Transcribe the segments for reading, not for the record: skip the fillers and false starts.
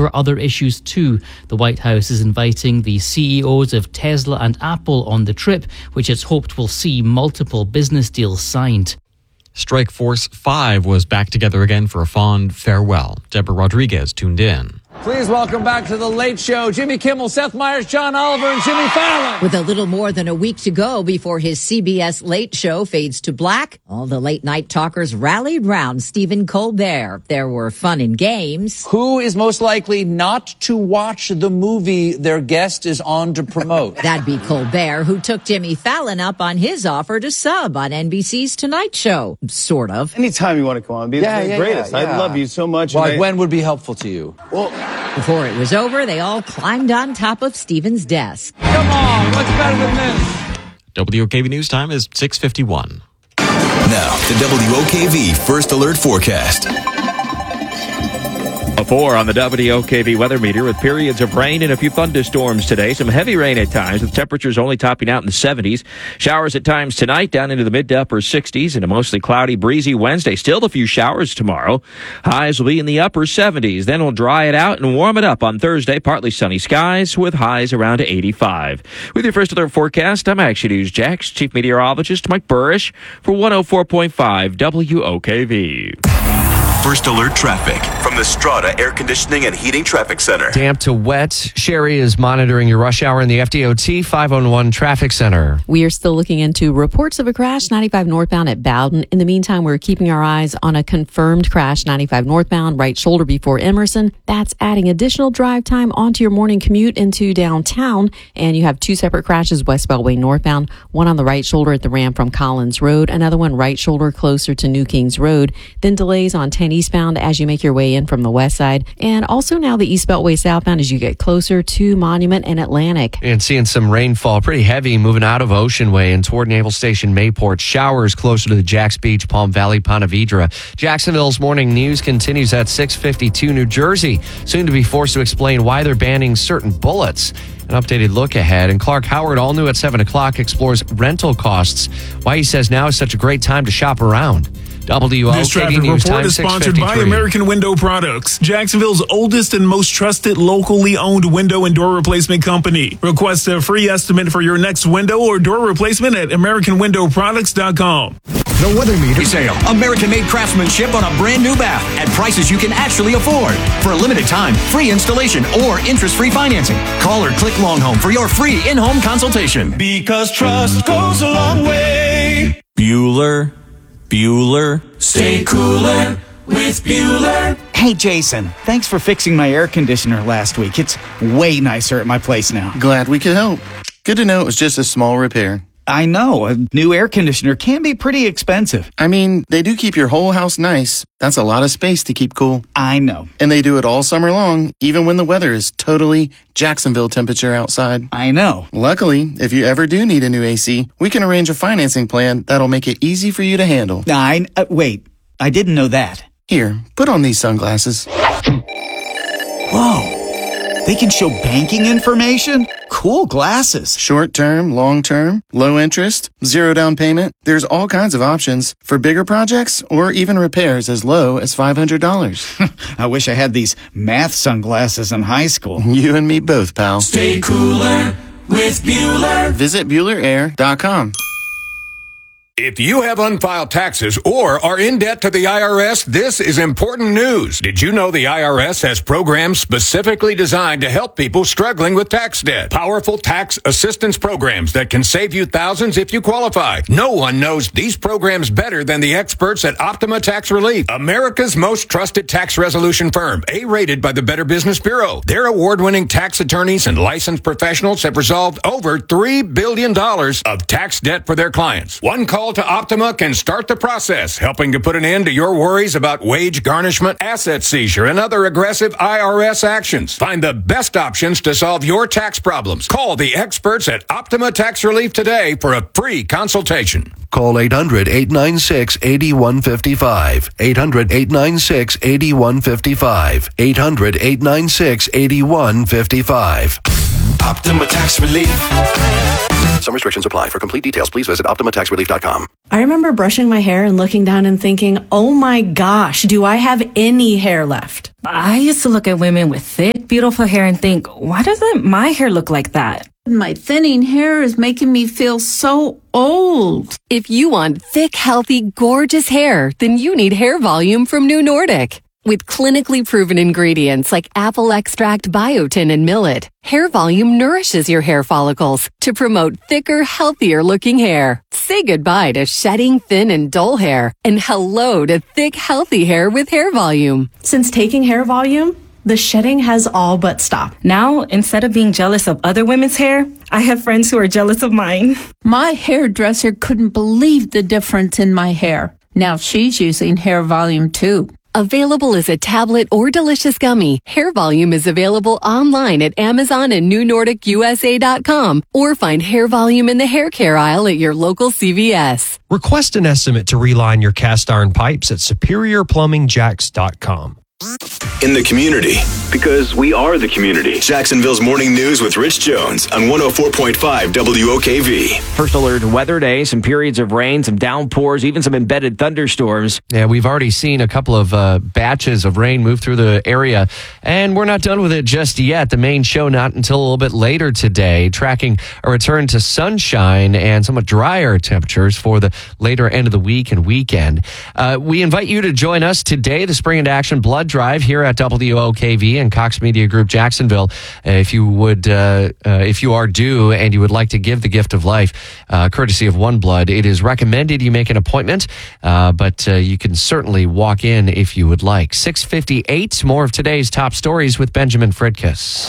for other issues too. The White House is inviting the CEOs of Tesla and Apple on the trip, which it's hoped will see multiple business deals signed. Strike Force 5 was back together again for a fond farewell. Deborah Rodriguez tuned in. Please welcome back to The Late Show, Jimmy Kimmel, Seth Meyers, John Oliver, and Jimmy Fallon. With a little more than a week to go before his CBS Late Show fades to black, all the late-night talkers rallied round Stephen Colbert. There were fun and games. Who is most likely not to watch the movie their guest is on to promote? That'd be Colbert, who took Jimmy Fallon up on his offer to sub on NBC's Tonight Show. Sort of. Anytime you want to come on, be the greatest. Yeah. I love you so much. Well, when would be helpful to you? Well, before it was over, they all climbed on top of Stephen's desk. Come on, what's better than this? WOKV News Time is 6:51. Now, the WOKV First Alert Forecast. A 4 on the WOKV weather meter with periods of rain and a few thunderstorms today. Some heavy rain at times with temperatures only topping out in the 70s. Showers at times tonight down into the mid to upper 60s and a mostly cloudy, breezy Wednesday. Still a few showers tomorrow. Highs will be in the upper 70s. Then we'll dry it out and warm it up on Thursday. Partly sunny skies with highs around 85. With your First Alert Forecast, I'm Action News Jax Chief Meteorologist Mike Burrish for 104.5 WOKV. First Alert traffic from the Strata Air Conditioning and Heating Traffic Center. Damp to wet. Sherry is monitoring your rush hour in the FDOT 511 Traffic Center. We are still looking into reports of a crash 95 northbound at Bowden. In the meantime, we're keeping our eyes on a confirmed crash 95 northbound, right shoulder before Emerson. That's adding additional drive time onto your morning commute into downtown. And you have two separate crashes west Beltway northbound, one on the right shoulder at the ramp from Collins Road, another one right shoulder closer to New Kings Road. Then delays on 10 eastbound as you make your way in from the west side. And also now the East Beltway southbound as you get closer to Monument and Atlantic. And seeing some rainfall, pretty heavy, moving out of Ocean Way and toward Naval Station Mayport. Showers closer to the Jacks Beach, Palm Valley, Ponte Vedra. Jacksonville's morning news continues at 6:52. New Jersey soon to be forced to explain why they're banning certain bullets. An updated look ahead. And Clark Howard, all new at 7 o'clock, explores rental costs. Why he says now is such a great time to shop around. This traffic report is sponsored by American Window Products, Jacksonville's oldest and most trusted locally owned window and door replacement company. Request a free estimate for your next window or door replacement at AmericanWindowProducts.com. The Weather Meter Sale. American-made craftsmanship on a brand new bath at prices you can actually afford. For a limited time, free installation or interest-free financing. Call or click Longhome for your free in-home consultation. Because trust goes a long way. Bueller. Stay cooler with Bueller. Hey, Jason, thanks for fixing my air conditioner last week. It's way nicer at my place now. Glad we could help. Good to know it was just a small repair. I know. A new air conditioner can be pretty expensive. I mean, they do keep your whole house nice. That's a lot of space to keep cool. I know. And they do it all summer long, even when the weather is totally Jacksonville temperature outside. I know. Luckily, if you ever do need a new AC, we can arrange a financing plan that'll make it easy for you to handle. Wait, I didn't know that. Here, put on these sunglasses. Whoa. They can show banking information? Cool glasses. Short term, long term, low interest, zero down payment. There's all kinds of options for bigger projects or even repairs as low as $500. I wish I had these math sunglasses in high school. You and me both, pal. Stay cooler with Bueller. Visit BuellerAir.com. If you have unfiled taxes or are in debt to the IRS, this is important news. Did you know the IRS has programs specifically designed to help people struggling with tax debt? Powerful tax assistance programs that can save you thousands if you qualify. No one knows these programs better than the experts at Optima Tax Relief, America's most trusted tax resolution firm, A-rated by the Better Business Bureau. Their award-winning tax attorneys and licensed professionals have resolved over $3 billion of tax debt for their clients. One call to Optima can start the process, helping to put an end to your worries about wage garnishment, asset seizure, and other aggressive IRS actions. Find the best options to solve your tax problems. Call the experts at Optima Tax Relief today for a free consultation. Call 800-896-8155. 800-896-8155. 800-896-8155. Optima Tax Relief. Some restrictions apply. For complete details, please visit OptimaTaxRelief.com. I remember brushing my hair and looking down and thinking, oh my gosh, do I have any hair left? I used to look at women with thick, beautiful hair and think, why doesn't my hair look like that? My thinning hair is making me feel so old. If you want thick, healthy, gorgeous hair, then you need Hair Volume from New Nordic. With clinically proven ingredients like apple extract, biotin, and millet, Hair Volume nourishes your hair follicles to promote thicker, healthier looking hair. Say goodbye to shedding, thin, and dull hair, and hello to thick, healthy hair with Hair Volume. Since taking Hair Volume, the shedding has all but stopped. Now, instead of being jealous of other women's hair, I have friends who are jealous of mine. My hairdresser couldn't believe the difference in my hair. Now she's using Hair Volume too. Available as a tablet or delicious gummy, Hair Volume is available online at Amazon and NewNordicUSA.com, or find Hair Volume in the hair care aisle at your local CVS. Request an estimate to reline your cast iron pipes at SuperiorPlumbingJacks.com. In the community, because we are the community. Jacksonville's Morning News with Rich Jones on 104.5 WOKV. First alert weather day, some periods of rain, some downpours, even some embedded thunderstorms. Yeah, we've already seen a couple of batches of rain move through the area, and we're not done with it just yet. The main show not until a little bit later today, tracking a return to sunshine and somewhat drier temperatures for the later end of the week and weekend. We invite you to join us today, the Spring into Action Blood Drive here at WOKV and Cox Media Group Jacksonville. If you are due and you would like to give the gift of life, courtesy of One Blood, it is recommended you make an appointment, but you can certainly walk in if you would like. 6:58, more of today's top stories with Benjamin Fridkiss.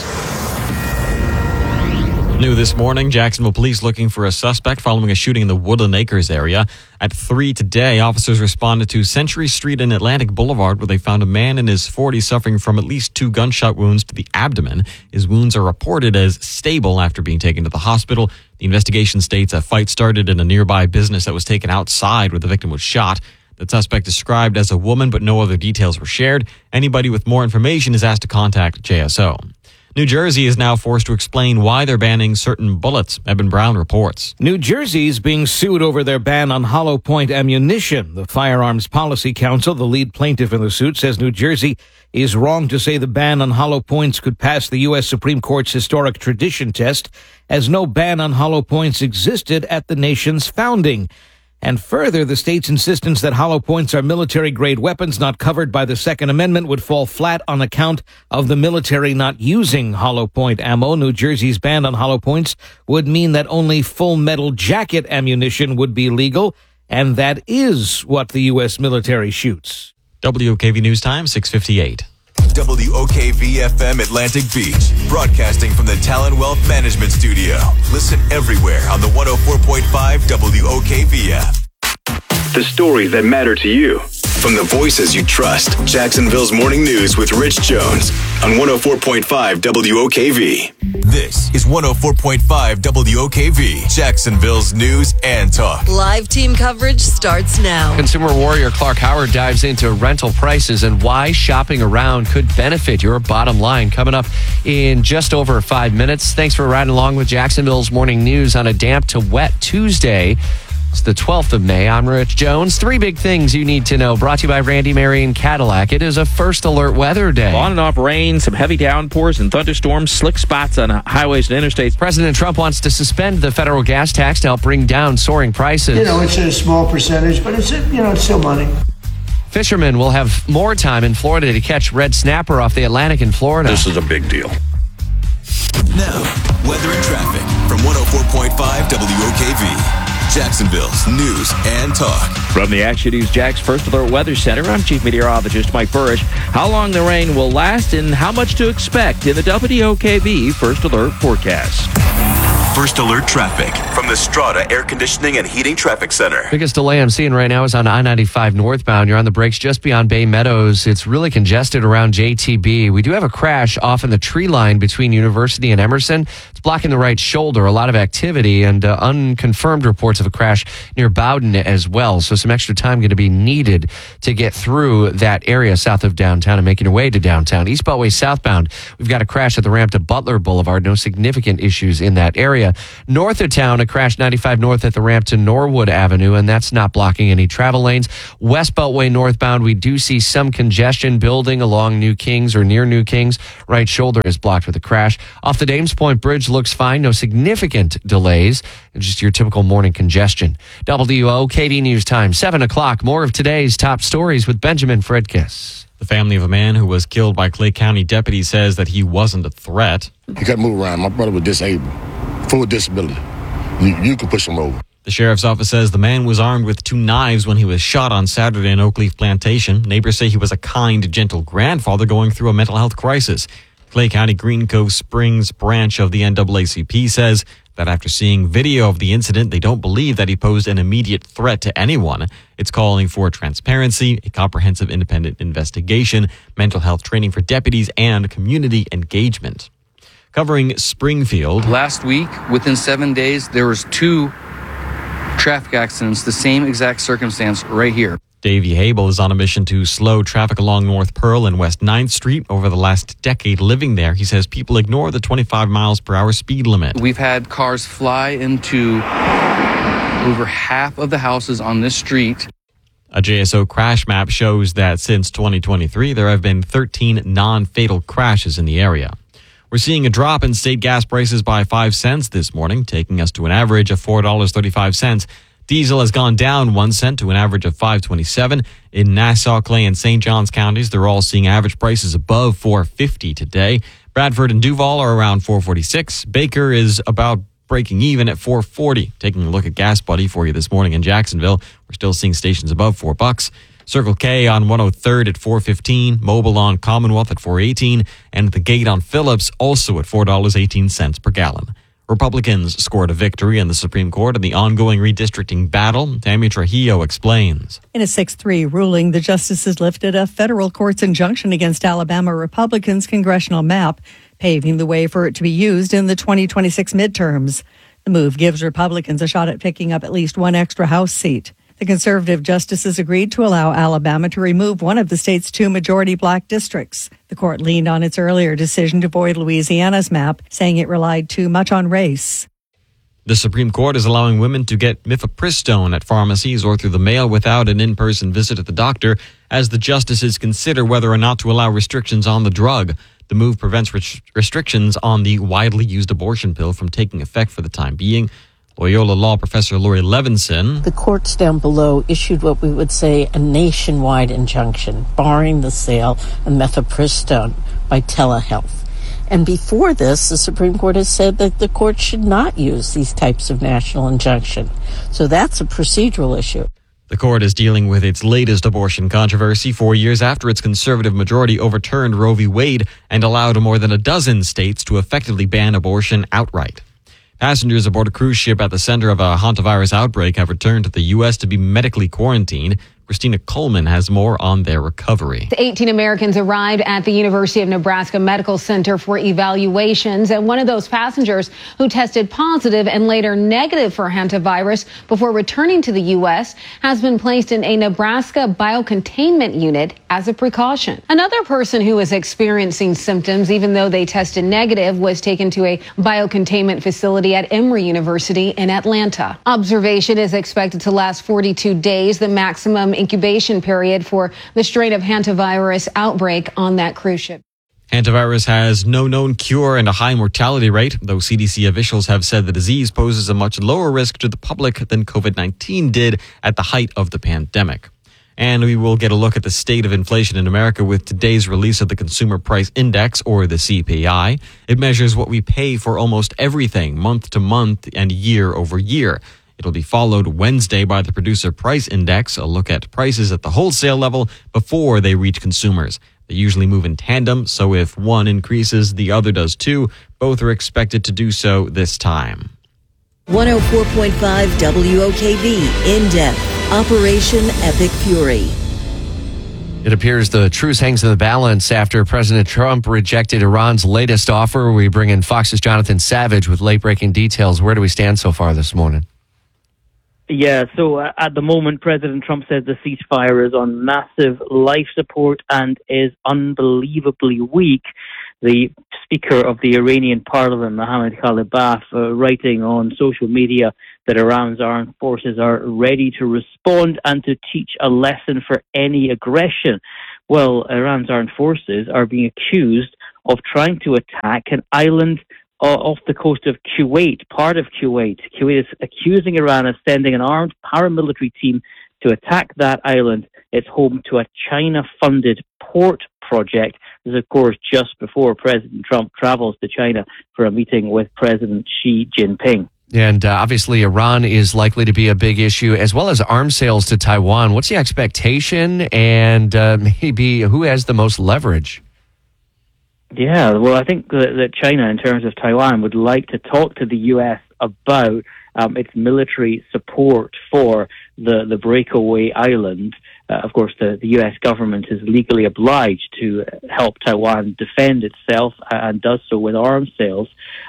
New this morning, Jacksonville police looking for a suspect following a shooting in the Woodland Acres area. At 3 today, officers responded to Century Street and Atlantic Boulevard, where they found a man in his 40s suffering from at least 2 gunshot wounds to the abdomen. His wounds are reported as stable after being taken to the hospital. The investigation states a fight started in a nearby business that was taken outside where the victim was shot. The suspect described as a woman, but no other details were shared. Anybody with more information is asked to contact JSO. New Jersey is now forced to explain why they're banning certain bullets. Eben Brown reports. New Jersey is being sued over their ban on hollow point ammunition. The Firearms Policy Council, the lead plaintiff in the suit, says New Jersey is wrong to say the ban on hollow points could pass the U.S. Supreme Court's historic tradition test, as no ban on hollow points existed at the nation's founding. And further, the state's insistence that hollow points are military-grade weapons not covered by the Second Amendment would fall flat on account of the military not using hollow point ammo. New Jersey's ban on hollow points would mean that only full metal jacket ammunition would be legal, and that is what the U.S. military shoots. WOKV News Time, 6:58. WOKV-FM Atlantic Beach, broadcasting from the Talon Wealth Management Studio. Listen everywhere on the 104.5 WOKV app. The stories that matter to you. From the voices you trust, Jacksonville's Morning News with Rich Jones on 104.5 WOKV. This is 104.5 WOKV, Jacksonville's news and talk. Live team coverage starts now. Consumer warrior Clark Howard dives into rental prices and why shopping around could benefit your bottom line. Coming up in just over 5 minutes. Thanks for riding along with Jacksonville's Morning News on a damp to wet Tuesday. It's the 12th of May. I'm Rich Jones. 3 big things you need to know. Brought to you by Randy Marion Cadillac. It is a first alert weather day. On and off rain, some heavy downpours and thunderstorms, slick spots on highways and interstates. President Trump wants to suspend the federal gas tax to help bring down soaring prices. It's a small percentage, but it's still money. Fishermen will have more time in Florida to catch red snapper off the Atlantic in Florida. This is a big deal. Now, weather and traffic from 104.5 WOKV. Jacksonville's news and talk. From the Action News Jax First Alert Weather Center, I'm Chief Meteorologist Mike Burrish. How long the rain will last and how much to expect in the WOKV First Alert forecast. First Alert Traffic from the Strata Air Conditioning and Heating Traffic Center. Biggest delay I'm seeing right now is on I-95 northbound. You're on the brakes just beyond Bay Meadows. It's really congested around JTB. We do have a crash off in the tree line between University and Emerson. It's blocking the right shoulder. A lot of activity and unconfirmed reports of a crash near Bowden as well. So some extra time going to be needed to get through that area south of downtown and making your way to downtown. East Beltway southbound, we've got a crash at the ramp to Butler Boulevard. No significant issues in that area. North of town, a crash 95 north at the ramp to Norwood Avenue, and that's not blocking any travel lanes. West Beltway northbound, we do see some congestion building along New Kings or near New Kings. Right shoulder is blocked with a crash. Off the Dames Point Bridge looks fine. No significant delays. Just your typical morning congestion. WOKV News Time, 7 o'clock. More of today's top stories with Benjamin Fredkiss. The family of a man who was killed by Clay County deputies says that he wasn't a threat. He couldn't move around. My brother was disabled, full disability. You could push him over. The sheriff's office says the man was armed with 2 knives when he was shot on Saturday in Oakleaf Plantation. Neighbors say he was a kind, gentle grandfather going through a mental health crisis. Clay County Green Cove Springs branch of the NAACP says that after seeing video of the incident, they don't believe that he posed an immediate threat to anyone. It's calling for transparency, a comprehensive independent investigation, mental health training for deputies, and community engagement. Covering Springfield. Last week, within 7 days, there was 2 traffic accidents, the same exact circumstance right here. Davey Hable is on a mission to slow traffic along North Pearl and West 9th Street. Over the last decade living there, he says people ignore the 25 miles per hour speed limit. We've had cars fly into over half of the houses on this street. A JSO crash map shows that since 2023, there have been 13 non-fatal crashes in the area. We're seeing a drop in state gas prices by 5 cents this morning, taking us to an average of $4.35. Diesel has gone down 1 cent to an average of $5.27. In Nassau, Clay, and St. Johns counties, they're all seeing average prices above $4.50 today. Bradford and Duval are around $4.46. Baker is about breaking even at $4.40. Taking a look at Gas Buddy for you this morning in Jacksonville, we're still seeing stations above $4. Circle K on 103rd at $4.15, Mobile on Commonwealth at $4.18, and the Gate on Phillips also at $4.18 per gallon. Republicans scored a victory in the Supreme Court in the ongoing redistricting battle. Tammy Trujillo explains. In a 6-3 ruling, the justices lifted a federal court's injunction against Alabama Republicans' congressional map, paving the way for it to be used in the 2026 midterms. The move gives Republicans a shot at picking up at least 1 extra House seat. The conservative justices agreed to allow Alabama to remove one of the state's 2 majority black districts. The court leaned on its earlier decision to void Louisiana's map, saying it relied too much on race. The Supreme Court is allowing women to get mifepristone at pharmacies or through the mail without an in-person visit at the doctor, as the justices consider whether or not to allow restrictions on the drug. The move prevents restrictions on the widely used abortion pill from taking effect for the time being. Loyola Law Professor Lori Levinson. The courts down below issued what we would say a nationwide injunction barring the sale of mifepristone by telehealth. And before this, the Supreme Court has said that the court should not use these types of national injunction. So that's a procedural issue. The court is dealing with its latest abortion controversy 4 years after its conservative majority overturned Roe v. Wade and allowed more than a dozen states to effectively ban abortion outright. Passengers aboard a cruise ship at the center of a hantavirus outbreak have returned to the U.S. to be medically quarantined. Christina Coleman has more on their recovery. 18 Americans arrived at the University of Nebraska Medical Center for evaluations, and one of those passengers who tested positive and later negative for hantavirus before returning to the U.S. has been placed in a Nebraska biocontainment unit as a precaution. Another person who is experiencing symptoms, even though they tested negative, was taken to a biocontainment facility at Emory University in Atlanta. Observation is expected to last 42 days, the maximum incubation period for the strain of hantavirus outbreak on that cruise ship. Hantavirus has no known cure and a high mortality rate, though CDC officials have said the disease poses a much lower risk to the public than COVID-19 did at the height of the pandemic. And we will get a look at the state of inflation in America with today's release of the Consumer Price Index, or the CPI. It measures what we pay for almost everything, month to month and year over year. It'll be followed Wednesday by the Producer Price Index, a look at prices at the wholesale level before they reach consumers. They usually move in tandem, so if one increases, the other does too. Both are expected to do so this time. 104.5 WOKV, in-depth, Operation Epic Fury. It appears the truce hangs in the balance after President Trump rejected Iran's latest offer. We bring in Fox's Jonathan Savage with late-breaking details. Where do we stand so far this morning? Yeah, so at the moment, President Trump says the ceasefire is on massive life support and is unbelievably weak. The Speaker of the Iranian Parliament, Mohammad Khalibaf, writing on social media that Iran's armed forces are ready to respond and to teach a lesson for any aggression. Well, Iran's armed forces are being accused of trying to attack an island off the coast of Kuwait, part of Kuwait. Kuwait is accusing Iran of sending an armed paramilitary team to attack that island. It's home to a China-funded port project. This is, of course, just before President Trump travels to China for a meeting with President Xi Jinping. And obviously, Iran is likely to be a big issue, as well as arms sales to Taiwan. What's the expectation, and maybe who has the most leverage? Yeah, well, I think that China, in terms of Taiwan, would like to talk to the U.S. about its military support for the breakaway island. Of course, the U.S. government is legally obliged to help Taiwan defend itself and does so with arms sales.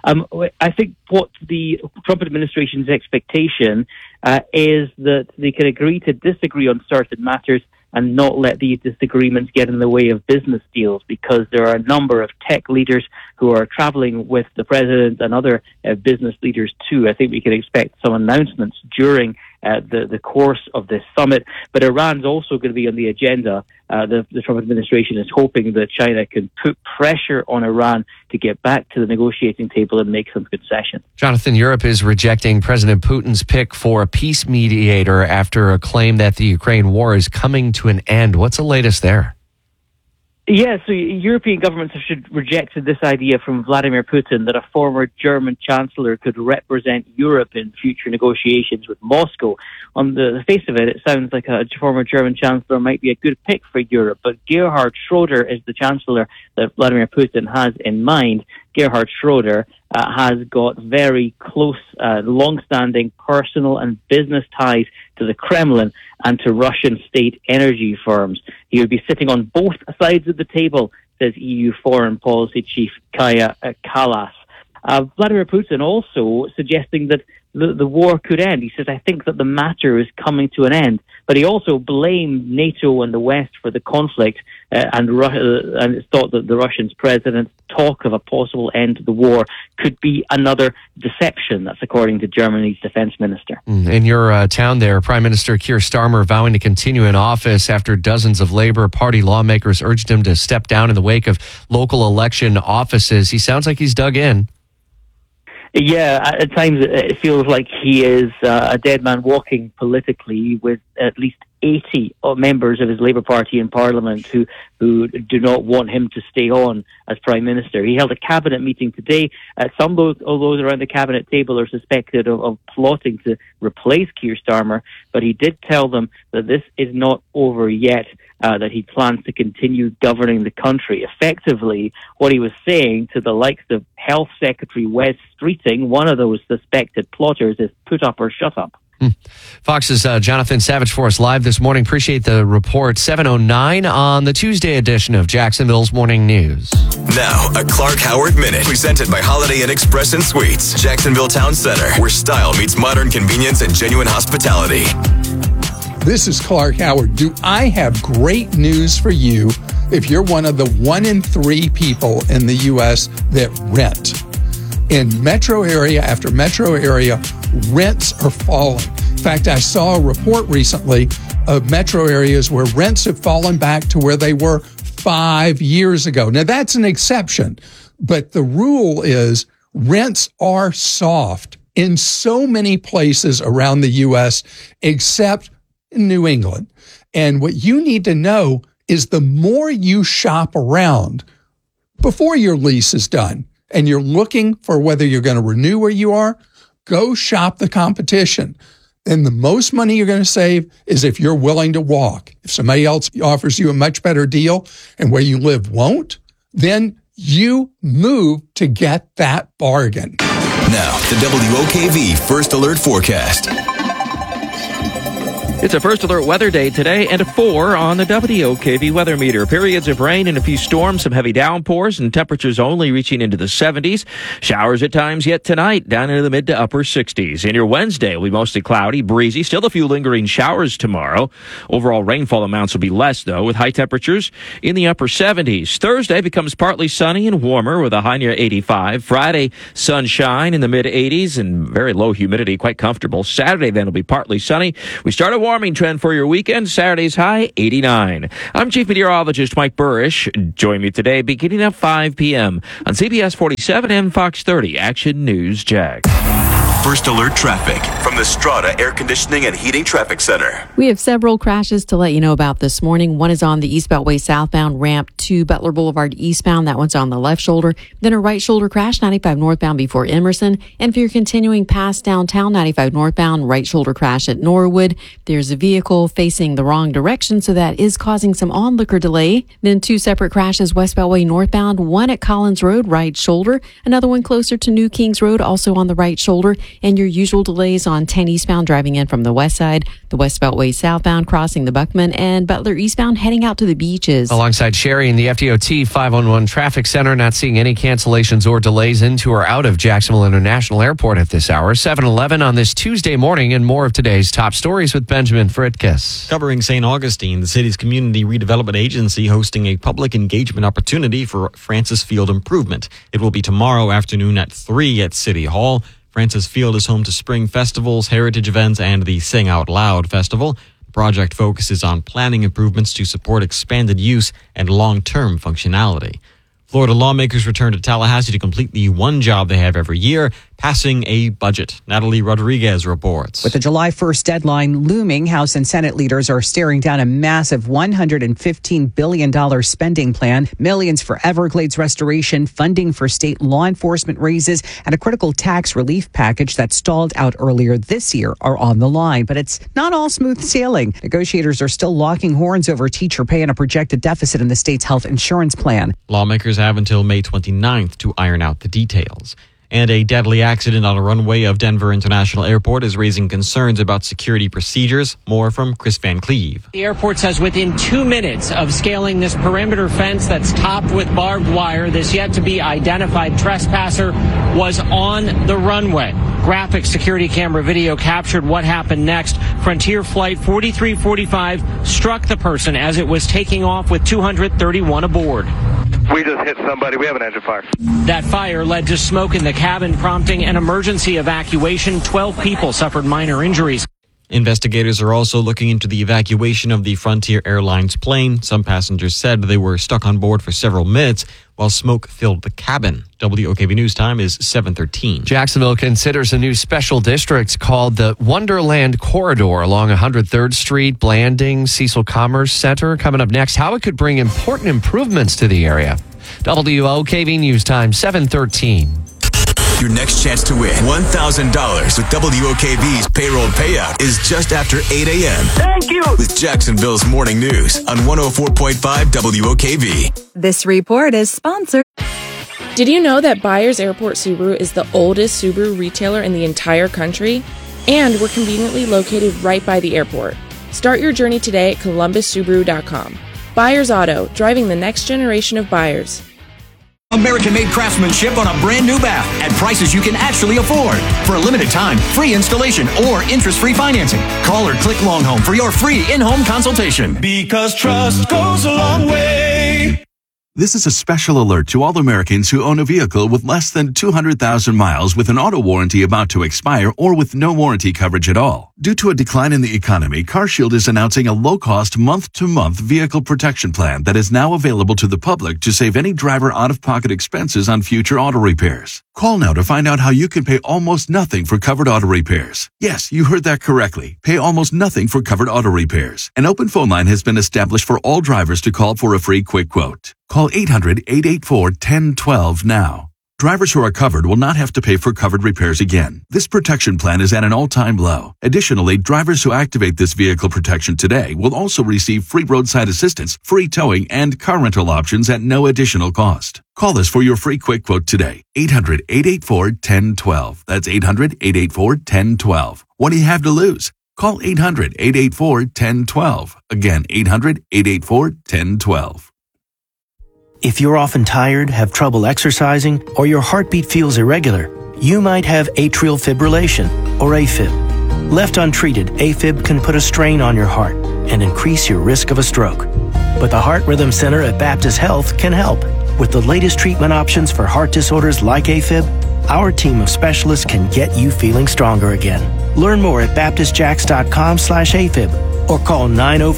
I think what the Trump administration's expectation is that they can agree to disagree on certain matters and not let these disagreements get in the way of business deals, because there are a number of tech leaders who are traveling with the president and other business leaders too. I think we can expect some announcements during the course of this summit. But Iran's also going to be on the agenda. The Trump administration is hoping that China can put pressure on Iran to get back to the negotiating table and make some concessions. Jonathan, Europe is rejecting President Putin's pick for a peace mediator after a claim that the Ukraine war is coming to an end. What's the latest there? Yeah, so European governments have rejected this idea from Vladimir Putin that a former German chancellor could represent Europe in future negotiations with Moscow. On the face of it, it sounds like a former German chancellor might be a good pick for Europe, but Gerhard Schroeder is the chancellor that Vladimir Putin has in mind. Gerhard Schroeder has got very close, long-standing personal and business ties to the Kremlin and to Russian state energy firms. He would be sitting on both sides of the table, says EU Foreign Policy Chief Kaja Kallas. Vladimir Putin also suggesting that the war could end. He says, I think that the matter is coming to an end. But he also blamed NATO and the West for the conflict and it's thought that the Russian president's talk of a possible end to the war could be another deception. That's according to Germany's defense minister. In your town there, Prime Minister Keir Starmer vowing to continue in office after dozens of Labour Party lawmakers urged him to step down in the wake of local election offices. He sounds like he's dug in. Yeah, at times it feels like he is a dead man walking politically, with at least 80 members of his Labour Party in Parliament who do not want him to stay on as Prime Minister. He held a cabinet meeting today. Some of those around the cabinet table are suspected of plotting to replace Keir Starmer, but he did tell them that this is not over yet, that he plans to continue governing the country. Effectively, what he was saying to the likes of Health Secretary Wes Streeting, one of those suspected plotters, is put up or shut up. Fox's Jonathan Savage for us live this morning. Appreciate the report. 7:09 on the Tuesday edition of Jacksonville's Morning News. Now, a Clark Howard Minute, presented by Holiday Inn Express and Suites, Jacksonville Town Center, where style meets modern convenience and genuine hospitality. This is Clark Howard. Do I have great news for you if you're one of the 1 in 3 people in the U.S. that rent? In metro area after metro area, rents are falling. In fact, I saw a report recently of metro areas where rents have fallen back to where they were 5 years ago. Now, that's an exception, but the rule is rents are soft in so many places around the U.S. except in New England. And what you need to know is the more you shop around before your lease is done and you're looking for whether you're going to renew where you are, go shop the competition. And the most money you're going to save is if you're willing to walk. If somebody else offers you a much better deal and where you live won't, then you move to get that bargain. Now, the WOKV First Alert Forecast. It's a First Alert weather day today and a 4 on the WOKV weather meter. Periods of rain and a few storms, some heavy downpours, and temperatures only reaching into the 70s. Showers at times yet tonight, down into the mid to upper 60s. And your Wednesday will be mostly cloudy, breezy, still a few lingering showers tomorrow. Overall rainfall amounts will be less, though, with high temperatures in the upper 70s. Thursday becomes partly sunny and warmer with a high near 85. Friday, sunshine in the mid 80s and very low humidity, quite comfortable. Saturday then will be partly sunny. We start a warming trend for your weekend. Saturday's high, 89. I'm Chief Meteorologist Mike Burrish. Join me today beginning at 5 p.m. on CBS 47 and Fox 30 Action News Jack. First Alert traffic from the Strata Air Conditioning and Heating Traffic Center. We have several crashes to let you know about this morning. One is on the East Beltway southbound ramp to Butler Boulevard eastbound. That one's on the left shoulder. Then a right shoulder crash, 95 northbound before Emerson. And if you're continuing past downtown, 95 northbound, right shoulder crash at Norwood. There's a vehicle facing the wrong direction, so that is causing some onlooker delay. Then two separate crashes West Beltway northbound, one at Collins Road, right shoulder. Another one closer to New Kings Road, also on the right shoulder. And your usual delays on 10 eastbound driving in from the west side, the West Beltway southbound crossing the Buckman, and Butler eastbound heading out to the beaches. Alongside Sherry in the FDOT 511 Traffic Center, not seeing any cancellations or delays into or out of Jacksonville International Airport at this hour. 7:11 on this Tuesday morning, and more of today's top stories with Benjamin Fritkiss. Covering St. Augustine, the city's community redevelopment agency hosting a public engagement opportunity for Francis Field improvement. It will be tomorrow afternoon at 3 at City Hall. Francis Field is home to spring festivals, heritage events, and the Sing Out Loud Festival. The project focuses on planning improvements to support expanded use and long-term functionality. Florida lawmakers return to Tallahassee to complete the one job they have every year, passing a budget. Natalie Rodriguez reports. With the July 1st deadline looming, House and Senate leaders are staring down a massive $115 billion spending plan, millions for Everglades restoration, funding for state law enforcement raises, and a critical tax relief package that stalled out earlier this year are on the line. But it's not all smooth sailing. Negotiators are still locking horns over teacher pay and a projected deficit in the state's health insurance plan. Lawmakers have until May 29th to iron out the details. And a deadly accident on a runway of Denver International Airport is raising concerns about security procedures. More from Chris Van Cleve. The airport says within 2 minutes of scaling this perimeter fence that's topped with barbed wire, this yet to be identified trespasser was on the runway. Graphic security camera video captured what happened next. Frontier Flight 4345 struck the person as it was taking off with 231 aboard. We just hit somebody. We have an engine fire. That fire led to smoke in the cabin, prompting an emergency evacuation. 12 people suffered minor injuries. Investigators are also looking into the evacuation of the Frontier Airlines plane. Some passengers said they were stuck on board for several minutes while smoke filled the cabin. WOKV News Time is 7:13. Jacksonville considers a new special district called the Wonderland Corridor along 103rd Street, Blanding, Cecil Commerce Center. Coming up next, how it could bring important improvements to the area. WOKV News Time, 7:13. Your next chance to win $1,000 with WOKV's payroll payout is just after 8 a.m. Thank you. With Jacksonville's Morning News on 104.5 WOKV. This report is sponsored. Did you know that Byers Airport Subaru is the oldest Subaru retailer in the entire country? And we're conveniently located right by the airport. Start your journey today at ColumbusSubaru.com. Byers Auto, driving the next generation of buyers. American-made craftsmanship on a brand new bath at prices you can actually afford. For a limited time, free installation or interest-free financing. Call or click Longhome for your free in-home consultation. Because trust goes a long way. This is a special alert to all Americans who own a vehicle with less than 200,000 miles with an auto warranty about to expire or with no warranty coverage at all. Due to a decline in the economy, CarShield is announcing a low-cost month-to-month vehicle protection plan that is now available to the public to save any driver out-of-pocket expenses on future auto repairs. Call now to find out how you can pay almost nothing for covered auto repairs. Yes, you heard that correctly. Pay almost nothing for covered auto repairs. An open phone line has been established for all drivers to call for a free quick quote. Call 800-884-1012 now. Drivers who are covered will not have to pay for covered repairs again. This protection plan is at an all-time low. Additionally, drivers who activate this vehicle protection today will also receive free roadside assistance, free towing, and car rental options at no additional cost. Call us for your free quick quote today. 800-884-1012. That's 800-884-1012. What do you have to lose? Call 800-884-1012. Again, 800-884-1012. If you're often tired, have trouble exercising, or your heartbeat feels irregular, you might have atrial fibrillation, or AFib. Left untreated, AFib can put a strain on your heart and increase your risk of a stroke. But the Heart Rhythm Center at Baptist Health can help. With the latest treatment options for heart disorders like AFib, our team of specialists can get you feeling stronger again. Learn more at baptistjacks.com/AFib or call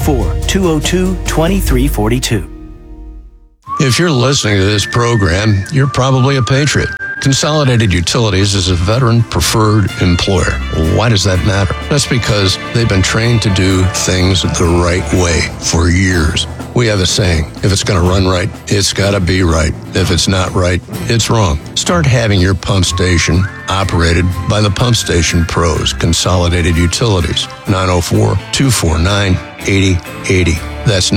904-202-2342. If you're listening to this program, you're probably a patriot. Consolidated Utilities is a veteran-preferred employer. Why does that matter? That's because they've been trained to do things the right way for years. We have a saying, if it's going to run right, it's got to be right. If it's not right, it's wrong. Start having your pump station operated by the Pump Station Pros, Consolidated Utilities, 904-249-8080. That's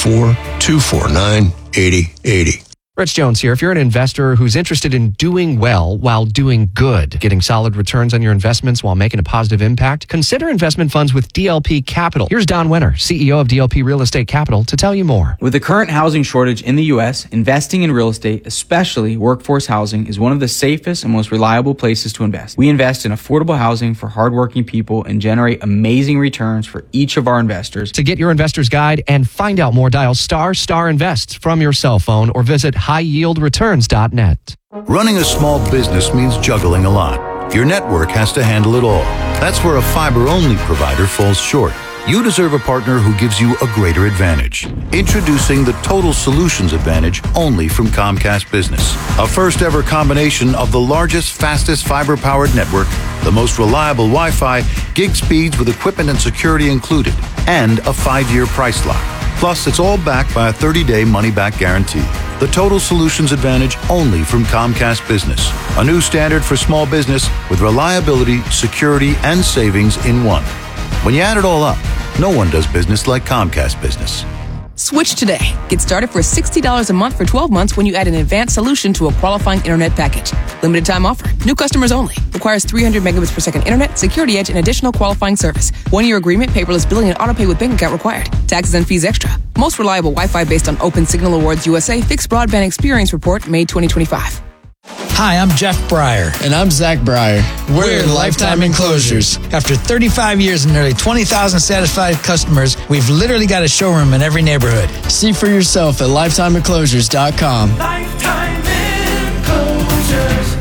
904-249-8080. Rich Jones here. If you're an investor who's interested in doing well while doing good, getting solid returns on your investments while making a positive impact, consider investment funds with DLP Capital. Here's Don Winter, CEO of DLP Real Estate Capital, to tell you more. With the current housing shortage in the U.S., investing in real estate, especially workforce housing, is one of the safest and most reliable places to invest. We invest in affordable housing for hardworking people and generate amazing returns for each of our investors. To get your investor's guide and find out more, dial ** Invest from your cell phone or visit highyieldreturns.net. Running a small business means juggling a lot. Your network has to handle it all. That's where a fiber-only provider falls short. You deserve a partner who gives you a greater advantage. Introducing the Total Solutions Advantage only from Comcast Business. A first-ever combination of the largest, fastest fiber-powered network, the most reliable Wi-Fi, gig speeds with equipment and security included, and a 5-year price lock. Plus, it's all backed by a 30-day money-back guarantee. The Total Solutions Advantage only from Comcast Business. A new standard for small business with reliability, security, and savings in one. When you add it all up, no one does business like Comcast Business. Switch today. Get started for $60 a month for 12 months when you add an advanced solution to a qualifying internet package. Limited time offer. New customers only. Requires 300 megabits per second internet, security edge, and additional qualifying service. 1-year agreement, paperless billing, and autopay with bank account required. Taxes and fees extra. Most reliable Wi-Fi based on Open Signal Awards USA Fixed Broadband Experience Report, May 2025. Hi, I'm Jeff Breyer. And I'm Zach Breyer. We're Lifetime Enclosures. After 35 years and nearly 20,000 satisfied customers, we've literally got a showroom in every neighborhood. See for yourself at lifetimeenclosures.com. Lifetime Enclosures.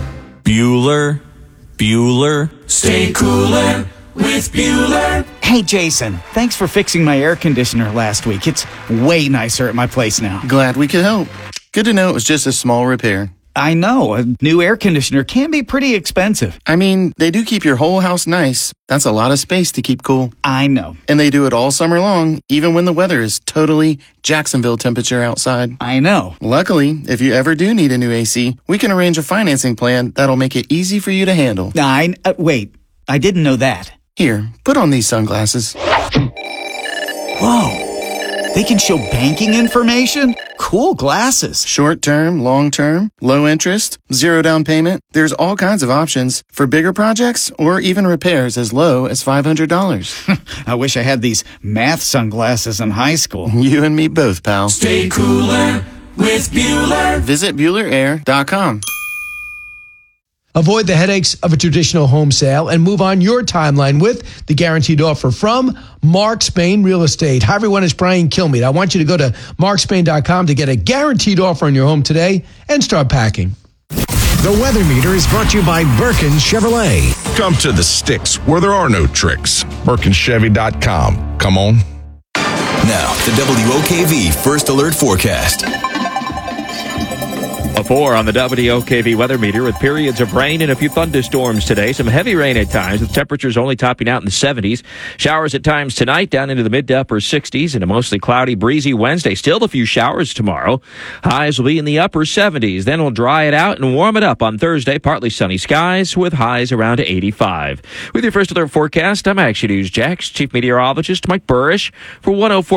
Bueller. Stay cooler with Bueller. Hey, Jason. Thanks for fixing my air conditioner last week. It's way nicer at my place now. Glad we could help. Good to know it was just a small repair. I know. A new air conditioner can be pretty expensive. I mean, they do keep your whole house nice. That's a lot of space to keep cool. I know. And they do it all summer long, even when the weather is totally Jacksonville temperature outside. I know. Luckily, if you ever do need a new AC, we can arrange a financing plan that'll make it easy for you to handle. Wait. I didn't know that. Here, put on these sunglasses. Whoa. They can show banking information? Cool glasses. Short term, long term, low interest, 0 down payment. There's all kinds of options for bigger projects or even repairs as low as $500. I wish I had these math sunglasses in high school. You and me both, pal. Stay cooler with Bueller. Visit BuellerAir.com. Avoid the headaches of a traditional home sale and move on your timeline with the guaranteed offer from Mark Spain Real Estate. Hi, everyone. It's Brian Kilmeade. I want you to go to markspain.com to get a guaranteed offer on your home today and start packing. The Weather Meter is brought to you by Birkin Chevrolet. Come to the sticks where there are no tricks. BirkinChevy.com. Come on. Now, the WOKV First Alert Forecast. A 7:04 on the WOKV weather meter with periods of rain and a few thunderstorms today. Some heavy rain at times with temperatures only topping out in the 70s. Showers at times tonight down into the mid to upper 60s and a mostly cloudy, breezy Wednesday. Still a few showers tomorrow. Highs will be in the upper 70s. Then we'll dry it out and warm it up on Thursday. Partly sunny skies with highs around 85. With your first alert forecast, I'm Action News Jax Chief Meteorologist Mike Burrish for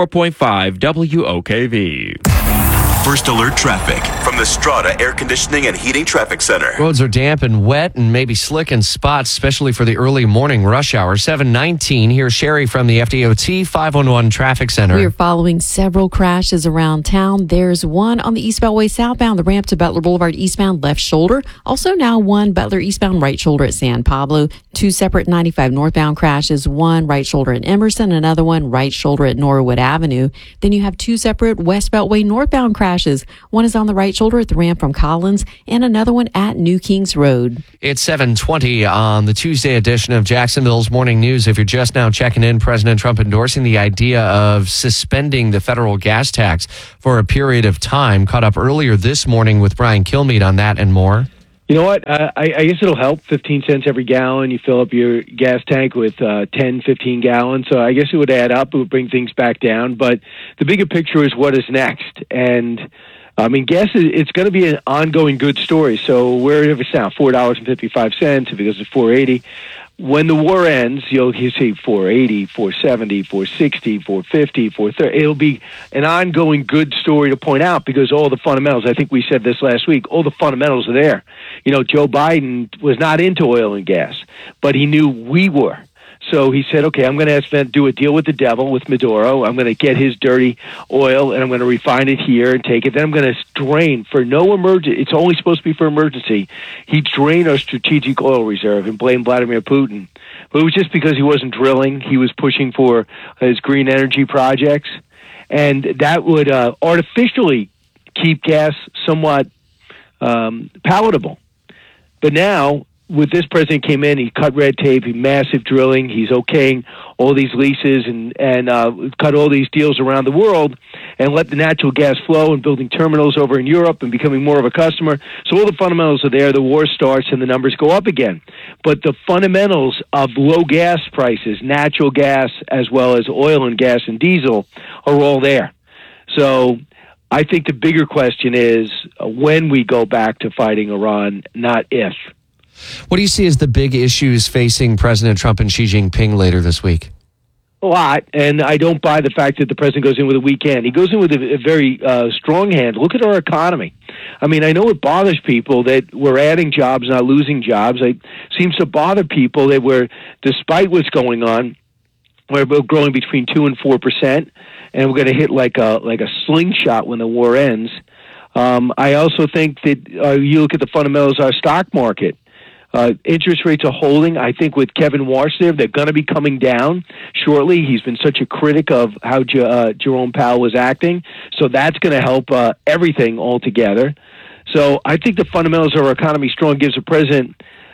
104.5 WOKV. First alert traffic from the Strata Air Conditioning and Heating Traffic Center. Roads are damp and wet and maybe slick in spots, especially for the early morning rush hour. 7:19. Here's Sherry from the FDOT 511 Traffic Center. We are following several crashes around town. There's one on the East Beltway southbound, the ramp to Butler Boulevard eastbound left shoulder. Also now one Butler eastbound right shoulder at San Pablo. Two separate 95 northbound crashes, one right shoulder at Emerson, another one right shoulder at Norwood Avenue. Then you have two separate West Beltway northbound crashes. One is on the right shoulder at the ramp from Collins and another one at New Kings Road. It's 7:20 on the Tuesday edition of Jacksonville's Morning News. If you're just now checking in, President Trump endorsing the idea of suspending the federal gas tax for a period of time. Caught up earlier this morning with Brian Kilmeade on that and more. You know what? I guess it'll help. 15 cents every gallon. You fill up your gas tank with 10, 15 gallons. So I guess it would add up. It would bring things back down. But the bigger picture is what is next. And, I mean, gas, it's going to be an ongoing good story. So wherever it's now, $4.55, if it goes to $4.80. When the war ends, you'll see $4.80, $4.70, $4.60, $4.50, $4.30. It'll be an ongoing good story to point out because all the fundamentals, I think we said this last week, all the fundamentals are there. You know, Joe Biden was not into oil and gas, but he knew we were. So he said, okay, I'm going to do a deal with the devil, with Maduro. I'm going to get his dirty oil, and I'm going to refine it here and take it. Then I'm going to drain for no emergency. It's only supposed to be for emergency. He drained our strategic oil reserve and blamed Vladimir Putin. But it was just because he wasn't drilling. He was pushing for his green energy projects. And that would artificially keep gas somewhat palatable. But now, with this president came in, he cut red tape, massive drilling. He's okaying all these leases and cut all these deals around the world and let the natural gas flow and building terminals over in Europe and becoming more of a customer. So all the fundamentals are there. The war starts and the numbers go up again. But the fundamentals of low gas prices, natural gas as well as oil and gas and diesel are all there. So I think the bigger question is when we go back to fighting Iran, not if. What do you see as the big issues facing President Trump and Xi Jinping later this week? A lot, and I don't buy the fact that the president goes in with a weak hand. He goes in with a very strong hand. Look at our economy. I mean, I know it bothers people that we're adding jobs, not losing jobs. It seems to bother people that we're, despite what's going on, we're growing between 2% and 4%, and we're going to hit like a slingshot when the war ends. I also think that you look at the fundamentals of our stock market. Interest rates are holding. I think with Kevin Warsh there, they're going to be coming down shortly. He's been such a critic of how Jerome Powell was acting. So that's going to help everything altogether. So I think the fundamentals of our economy strong gives the president,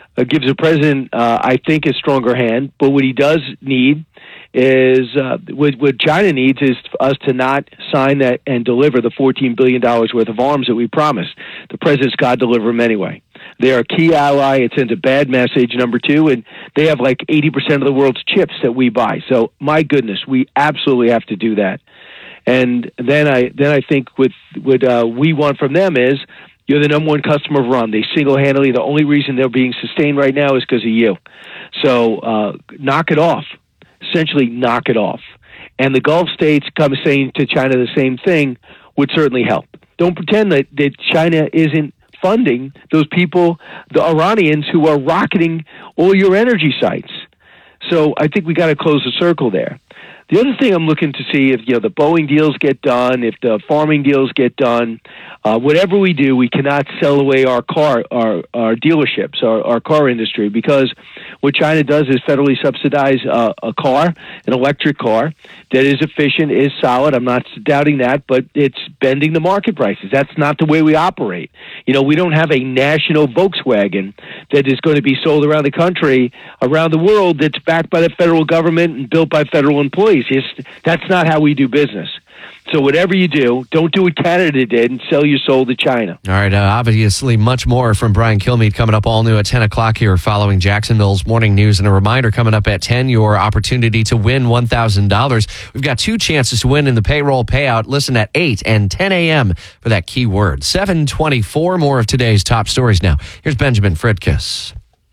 I think, a stronger hand. But what he does need is what China needs is us to not sign that and deliver the $14 billion worth of arms that we promised. The president's got to deliver them anyway. They're a key ally. It sends a bad message, number two, and they have like 80% of the world's chips that we buy. So, my goodness, we absolutely have to do that. And then I think what we want from them is you're the number one customer of Iran. They single-handedly, the only reason they're being sustained right now is because of you. So, knock it off. Essentially, knock it off. And the Gulf states come saying to China the same thing would certainly help. Don't pretend that China isn't funding those people, the Iranians who are rocketing all your energy sites. So I think we got to close the circle there. The other thing I'm looking to see if the Boeing deals get done, if the farming deals get done, whatever we do, we cannot sell away our dealerships, our car industry, because what China does is federally subsidize a car, an electric car that is efficient, is solid. I'm not doubting that, but it's bending the market prices. That's not the way we operate. We don't have a national Volkswagen that is going to be sold around the country, around the world, that's backed by the federal government and built by federal employees. That's not how we do business. So whatever you do, don't do what Canada did and sell your soul to China. All right, obviously much more from Brian Kilmeade coming up all new at 10 o'clock here following Jacksonville's morning news. And a reminder coming up at 10, your opportunity to win $1,000. We've got 2 chances to win in the payroll payout. Listen at 8 and 10 a.m. for that keyword. 7:24, more of today's top stories now. Here's Benjamin Fridkiss.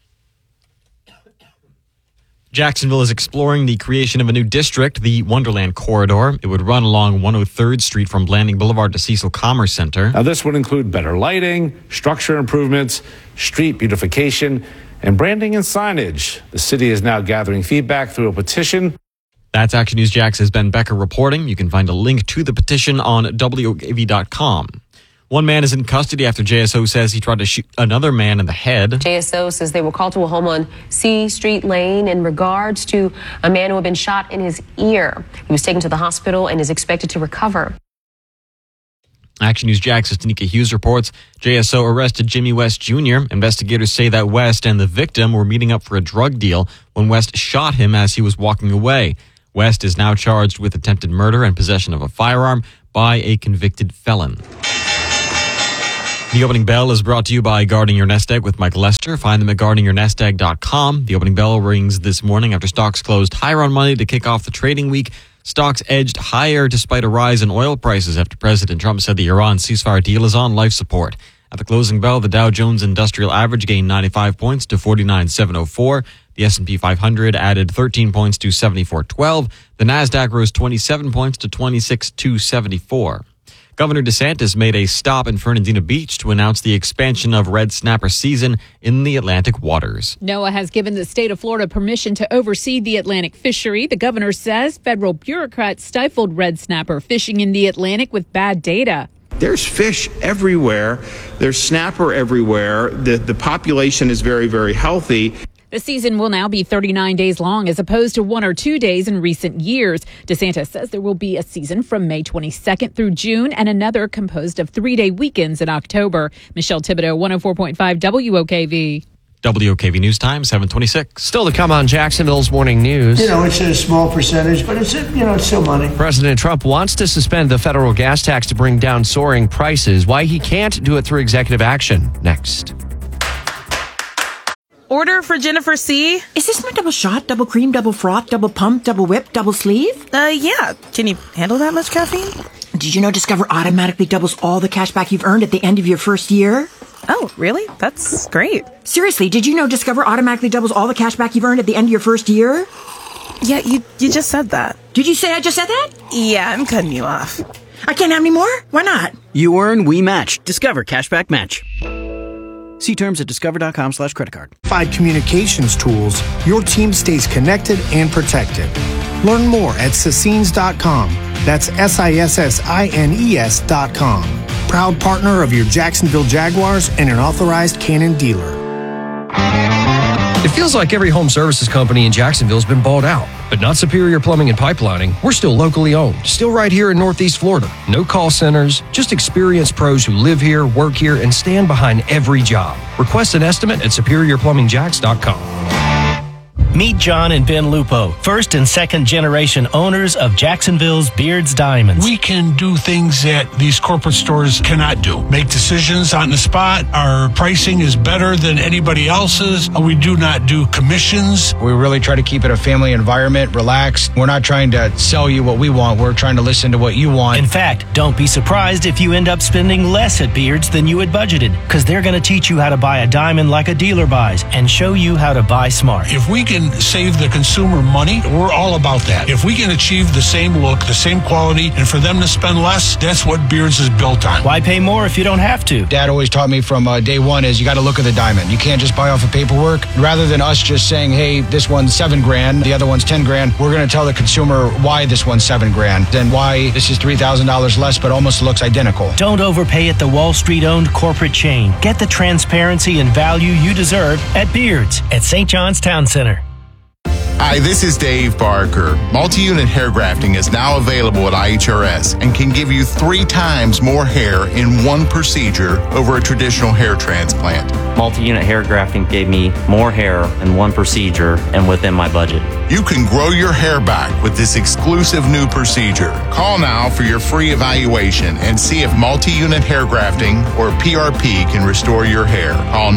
Jacksonville is exploring the creation of a new district, the Wonderland Corridor. It would run along 103rd Street from Blanding Boulevard to Cecil Commerce Center. Now, this would include better lighting, structure improvements, street beautification, and branding and signage. The city is now gathering feedback through a petition. That's Action News Jax's Ben Becker reporting. You can find a link to the petition on WOKV.com. One man is in custody after JSO says he tried to shoot another man in the head. JSO says they were called to a home on C Street Lane in regards to a man who had been shot in his ear. He was taken to the hospital and is expected to recover. Action News Jax's Tanika Hughes reports JSO arrested Jimmy West Jr. Investigators say that West and the victim were meeting up for a drug deal when West shot him as he was walking away. West is now charged with attempted murder and possession of a firearm by a convicted felon. The Opening Bell is brought to you by Guarding Your Nest Egg with Mike Lester. Find them at guardingyournestegg.com. The Opening Bell rings this morning after stocks closed higher on Monday to kick off the trading week. Stocks edged higher despite a rise in oil prices after President Trump said the Iran ceasefire deal is on life support. At the closing bell, the Dow Jones Industrial Average gained 95 points to 49,704. The S&P 500 added 13 points to 74,12. The Nasdaq rose 27 points to 26,274. Governor DeSantis made a stop in Fernandina Beach to announce the expansion of red snapper season in the Atlantic waters. NOAA has given the state of Florida permission to oversee the Atlantic fishery. The governor says federal bureaucrats stifled red snapper fishing in the Atlantic with bad data. There's fish everywhere. There's snapper everywhere. The population is very, very healthy. The season will now be 39 days long as opposed to 1 or 2 days in recent years. DeSantis says there will be a season from May 22nd through June and another composed of 3-day weekends in October. Michelle Thibodeau, 104.5 WOKV. WOKV News Time, 7:26. Still to come on Jacksonville's morning news. It's a small percentage, but it's still money. President Trump wants to suspend the federal gas tax to bring down soaring prices. Why he can't do it through executive action. Next. Order for Jennifer C. Is this my double shot, double cream, double froth, double pump, double whip, double sleeve? Yeah. Can you handle that much caffeine? Did you know Discover automatically doubles all the cash back you've earned at the end of your first year? Oh, really? That's great. Seriously, did you know Discover automatically doubles all the cash back you've earned at the end of your first year? Yeah, you just said that. Did you say I just said that? Yeah, I'm cutting you off. I can't have any more? Why not? You earn, we match. Discover Cashback Match. See terms at discover.com/creditcard. Communications tools, your team stays connected and protected. Learn more at Sissines.com. That's SISSINES.com. Proud partner of your Jacksonville Jaguars and an authorized Canon dealer. It feels like every home services company in Jacksonville has been bought out, but not Superior Plumbing and Pipelining. We're still locally owned, still right here in Northeast Florida. No call centers, just experienced pros who live here, work here, and stand behind every job. Request an estimate at SuperiorPlumbingJacks.com. Meet John and Ben Lupo, first and second generation owners of Jacksonville's Beards Diamonds. We can do things that these corporate stores cannot do. Make decisions on the spot. Our pricing is better than anybody else's. We do not do commissions. We really try to keep it a family environment, relaxed. We're not trying to sell you what we want. We're trying to listen to what you want. In fact, don't be surprised if you end up spending less at Beards than you had budgeted, because they're going to teach you how to buy a diamond like a dealer buys and show you how to buy smart. If we can save the consumer money, we're all about that. If we can achieve the same look, the same quality, and for them to spend less, that's what Beards is built on. Why pay more if you don't have to? Dad always taught me from day one is you got to look at the diamond. You can't just buy off of paperwork. Rather than us just saying, hey, this one's $7,000, the other one's $10,000, we're going to tell the consumer why this one's $7,000 and why this is $3,000 less but almost looks identical. Don't overpay at the Wall Street-owned corporate chain. Get the transparency and value you deserve at Beards at St. John's Town Center. Hi, this is Dave Barker. Multi-unit hair grafting is now available at IHRS and can give you 3 times more hair in one procedure over a traditional hair transplant. Multi-unit hair grafting gave me more hair in one procedure and within my budget. You can grow your hair back with this exclusive new procedure. Call now for your free evaluation and see if multi-unit hair grafting or PRP can restore your hair. Call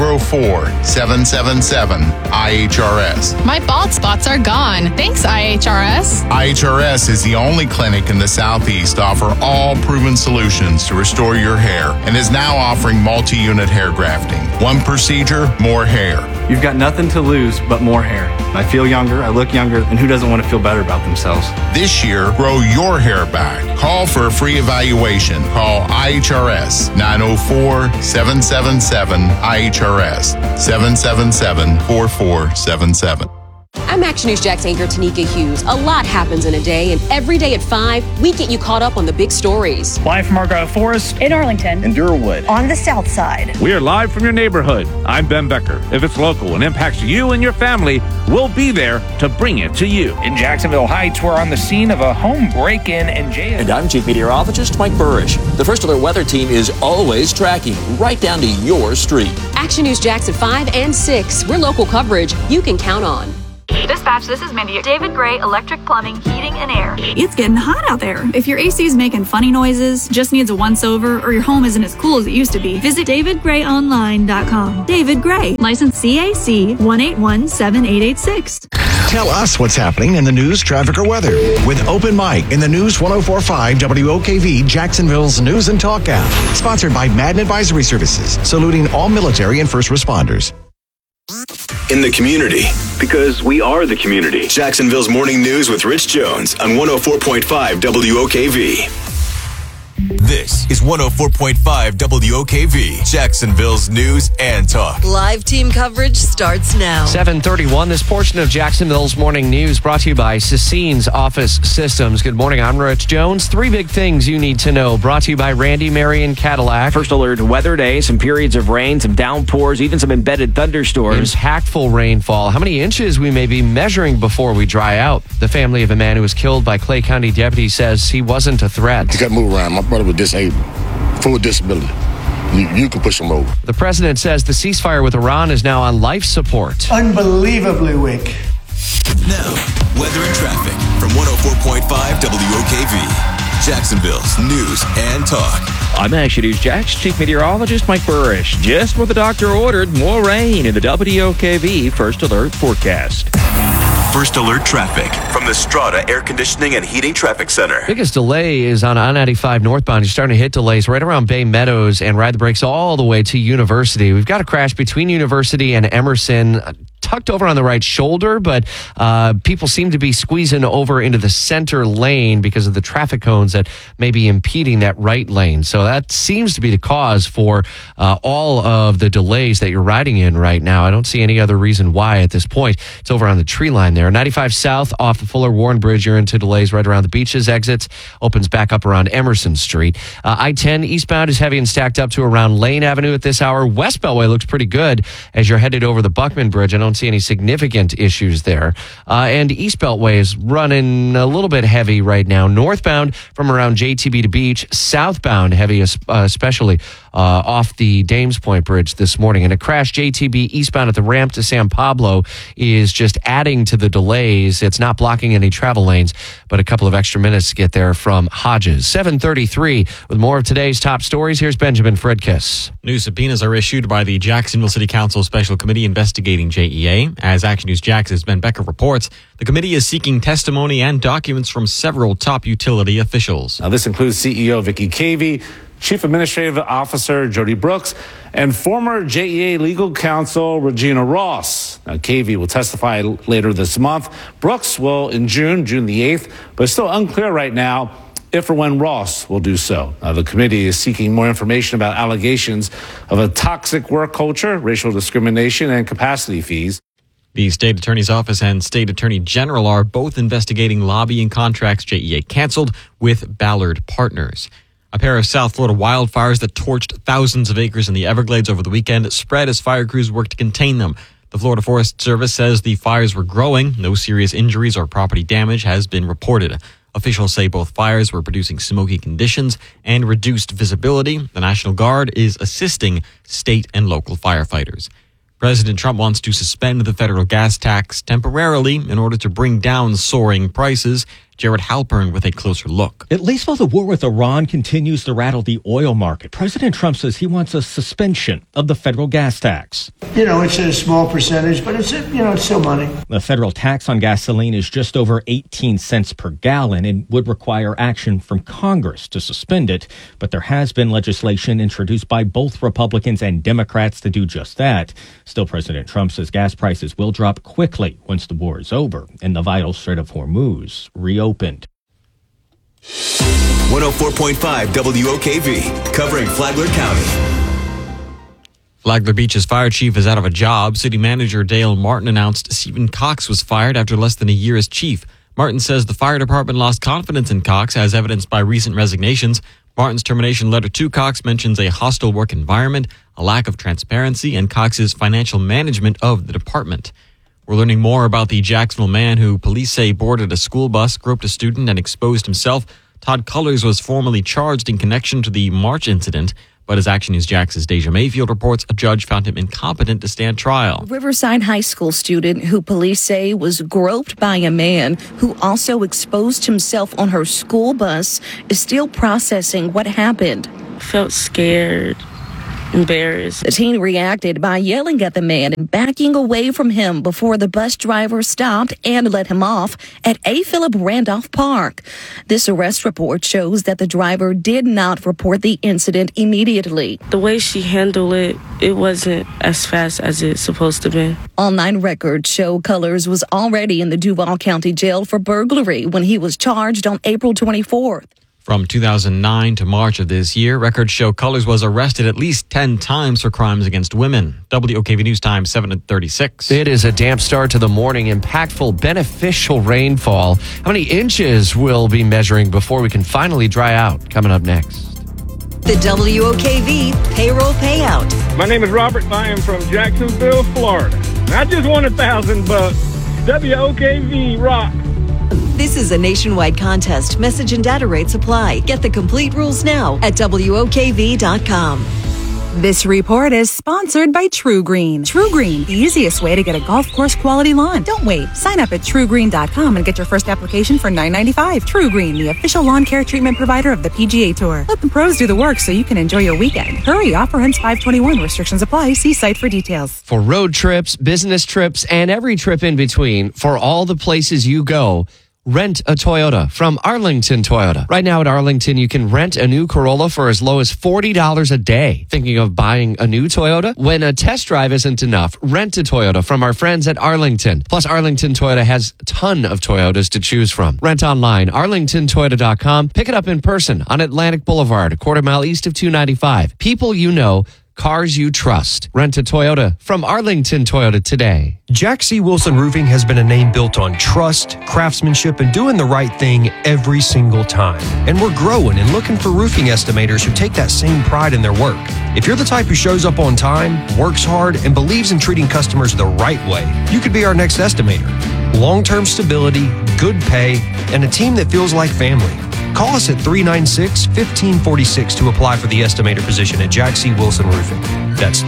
904-777-IHRS. My bald spots are gone. Thanks, IHRS. IHRS is the only clinic in the Southeast to offer all proven solutions to restore your hair and is now offering multi-unit hair grafting. One procedure, more hair. You've got nothing to lose but more hair. I feel younger, I look younger, and who doesn't want to feel better about themselves? This year, grow your hair back. Call for a free evaluation. Call IHRS 904-777-IHRS 777-4477. I'm Action News Jack's anchor, Tanika Hughes. A lot happens in a day, and every day at 5, we get you caught up on the big stories. Live from Argyle Forest, in Arlington, in Durwood, on the south side. We are live from your neighborhood. I'm Ben Becker. If it's local and impacts you and your family, we'll be there to bring it to you. In Jacksonville Heights, we're on the scene of a home break-in and jail. And I'm Chief Meteorologist Mike Burrish. The First Alert Weather Team is always tracking right down to your street. Action News Jax at 5 and 6. We're local coverage you can count on. Dispatch, this is Mindy. David Gray Electric Plumbing, Heating, and Air. It's getting hot out there. If your AC is making funny noises, just needs a once-over, or your home isn't as cool as it used to be, visit davidgrayonline.com. David Gray, license CAC 1817886. Tell us what's happening in the news, traffic, or weather with Open Mic in the News 104.5 WOKV Jacksonville's News and Talk app. Sponsored by Madden Advisory Services, saluting all military and first responders. In the community, because we are the community. Jacksonville's Morning News with Rich Jones on 104.5 WOKV. This is 104.5 WOKV, Jacksonville's News and Talk. Live team coverage starts now. 7:31. This portion of Jacksonville's Morning News brought to you by Sassine's Office Systems. Good morning, I'm Rich Jones. 3 big things you need to know. Brought to you by Randy Marion Cadillac. First alert weather day, some periods of rain, some downpours, even some embedded thunderstorms. Impactful rainfall. How many inches we may be measuring before we dry out. The family of a man who was killed by Clay County deputy says he wasn't a threat. You got to move around. My brother was disabled, full disability. You can push him over. The president says the ceasefire with Iran is now on life support. Unbelievably weak. Now, weather and traffic from 104.5 WOKV, Jacksonville's News and Talk. I'm Action News Jack's Chief Meteorologist Mike Burrish. Just what the doctor ordered, more rain in the WOKV First Alert forecast. First Alert traffic from the Strata Air Conditioning and Heating Traffic Center. Biggest delay is on I-95 northbound. You're starting to hit delays right around Bay Meadows and ride the brakes all the way to University. We've got a crash between University and Emerson, tucked over on the right shoulder, but people seem to be squeezing over into the center lane because of the traffic cones that may be impeding that right lane. So that seems to be the cause for all of the delays that you're riding in right now. I don't see any other reason why at this point. It's over on the tree line there. 95 south off the Fuller Warren Bridge, you're into delays right around the beaches. Exits opens back up around Emerson Street. I-10 eastbound is heavy and stacked up to around Lane Avenue at this hour. West Beltway looks pretty good as you're headed over the Buckman Bridge. I don't see any significant issues there. And East Beltway is running a little bit heavy right now. Northbound from around JTB to Beach. Southbound heavy, especially off the Dames Point Bridge this morning. And a crash JTB eastbound at the ramp to San Pablo is just adding to the delays. It's not blocking any travel lanes, but a couple of extra minutes to get there from Hodges. 7:33 with more of today's top stories. Here's Benjamin Fredkiss. New subpoenas are issued by the Jacksonville City Council Special Committee investigating JEA. As Action News Jax's Ben Becker reports, the committee is seeking testimony and documents from several top utility officials. Now, this includes CEO Vicky Cavey, Chief Administrative Officer Jody Brooks, and former JEA legal counsel Regina Ross. Now, Cavey will testify later this month. Brooks will in June the 8th, but it's still unclear right now if or when Ross will do so. The committee is seeking more information about allegations of a toxic work culture, racial discrimination, and capacity fees. The State Attorney's Office and State Attorney General are both investigating lobbying contracts JEA canceled with Ballard Partners. A pair of South Florida wildfires that torched thousands of acres in the Everglades over the weekend spread as fire crews worked to contain them. The Florida Forest Service says the fires were growing. No serious injuries or property damage has been reported. Officials say both fires were producing smoky conditions and reduced visibility. The National Guard is assisting state and local firefighters. President Trump wants to suspend the federal gas tax temporarily in order to bring down soaring prices. Jared Halpern with a closer look. At least while the war with Iran continues to rattle the oil market, President Trump says he wants a suspension of the federal gas tax. It's a small percentage, but it's still money. The federal tax on gasoline is just over 18 cents per gallon and would require action from Congress to suspend it. But there has been legislation introduced by both Republicans and Democrats to do just that. Still, President Trump says gas prices will drop quickly once the war is over and the vital Strait of Hormuz reopens. 104.5 WOKV, covering Flagler County. Flagler Beach's fire chief is out of a job. City manager Dale Martin announced Stephen Cox was fired after less than a year as chief. Martin says the fire department lost confidence in Cox, as evidenced by recent resignations. Martin's termination letter to Cox mentions a hostile work environment, a lack of transparency, and Cox's financial management of the department. We're learning more about the Jacksonville man who police say boarded a school bus, groped a student, and exposed himself. Todd Cullors was formally charged in connection to the March incident, but as Action News Jax's Deja Mayfield reports, a judge found him incompetent to stand trial. Riverside High School student who police say was groped by a man who also exposed himself on her school bus is still processing what happened. Felt scared. Embarrassed. The teen reacted by yelling at the man and backing away from him before the bus driver stopped and let him off at A. Philip Randolph Park. This arrest report shows that the driver did not report the incident immediately. The way she handled it, it wasn't as fast as it's supposed to be. Online records show Cullors was already in the Duval County Jail for burglary when he was charged on April 24th. From 2009 to March of this year, records show Cullors was arrested at least 10 times for crimes against women. WOKV News Time, 7:36. It is a damp start to the morning. Impactful, beneficial rainfall. How many inches we'll be measuring before we can finally dry out? Coming up next. The WOKV payroll payout. My name is Robert. I am from Jacksonville, Florida. I just won $1,000. WOKV rock. This is a nationwide contest. Message and data rates apply. Get the complete rules now at WOKV.com. This report is sponsored by True Green. True Green, the easiest way to get a golf course quality lawn. Don't wait. Sign up at TrueGreen.com and get your first application for $9.95. True Green, the official lawn care treatment provider of the PGA Tour. Let the pros do the work so you can enjoy your weekend. Hurry, offer ends 5/21. Restrictions apply. See site for details. For road trips, business trips, and every trip in between, for all the places you go, rent a Toyota from Arlington Toyota. Right now at Arlington, you can rent a new Corolla for as low as $40 a day. Thinking of buying a new Toyota? When a test drive isn't enough, rent a Toyota from our friends at Arlington. Plus, Arlington Toyota has a ton of Toyotas to choose from. Rent online, arlingtontoyota.com. Pick it up in person on Atlantic Boulevard, a quarter mile east of 295. People you know, cars you trust. Rent a Toyota from Arlington Toyota today. Jack C. Wilson Roofing has been a name built on trust, craftsmanship, and doing the right thing every single time. And we're growing and looking for roofing estimators who take that same pride in their work. If you're the type who shows up on time, works hard, and believes in treating customers the right way, you could be our next estimator. Long-term stability, good pay, and a team that feels like family. Call us at 396-1546 to apply for the estimator position at Jack C. Wilson Roofing. That's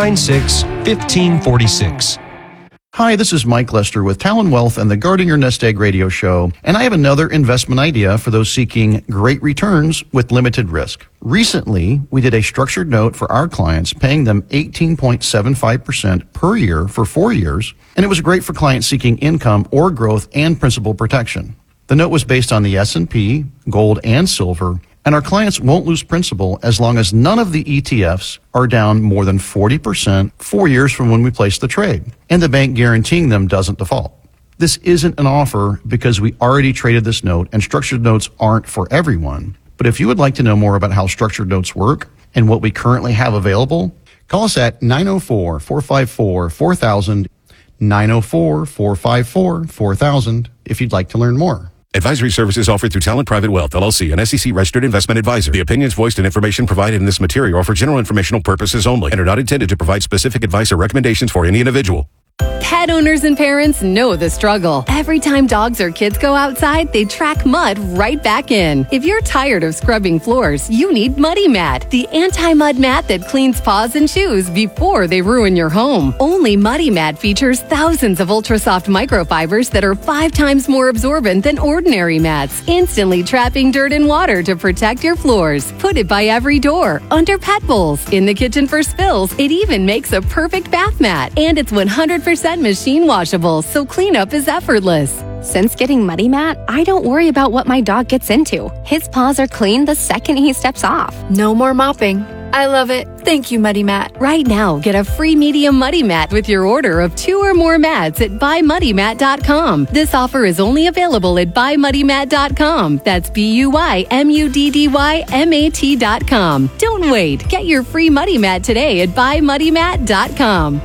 396-1546. Hi, this is Mike Lester with Talon Wealth and the Guarding Your Nest Egg radio show, and I have another investment idea for those seeking great returns with limited risk. Recently, we did a structured note for our clients, paying them 18.75% per year for 4 years, and it was great for clients seeking income or growth and principal protection. The note was based on the S&P, gold, and silver, and our clients won't lose principal as long as none of the ETFs are down more than 40% 4 years from when we placed the trade, and the bank guaranteeing them doesn't default. This isn't an offer because we already traded this note, and structured notes aren't for everyone. But if you would like to know more about how structured notes work and what we currently have available, call us at 904-454-4000, 904-454-4000 if you'd like to learn more. Advisory services offered through Talent Private Wealth, LLC, an SEC-registered investment advisor. The opinions voiced and information provided in this material are for general informational purposes only and are not intended to provide specific advice or recommendations for any individual. Pet owners and parents know the struggle. Every time dogs or kids go outside, they track mud right back in. If you're tired of scrubbing floors, you need Muddy Mat, the anti-mud mat that cleans paws and shoes before they ruin your home. Only Muddy Mat features thousands of ultra-soft microfibers that are 5 times more absorbent than ordinary mats, instantly trapping dirt and water to protect your floors. Put it by every door, under pet bowls, in the kitchen for spills. It even makes a perfect bath mat. And it's 100% machine washable, so cleanup is effortless. Since getting Muddy Mat, I don't worry about what my dog gets into. His paws are clean the second he steps off. No more mopping. I love it. Thank you, Muddy Mat. Right now, get a free medium Muddy Mat with your order of 2 or more mats at buymuddymat.com. This offer is only available at buymuddymat.com. That's BUYMUDDYMAT.com. Don't wait. Get your free Muddy Mat today at buymuddymat.com.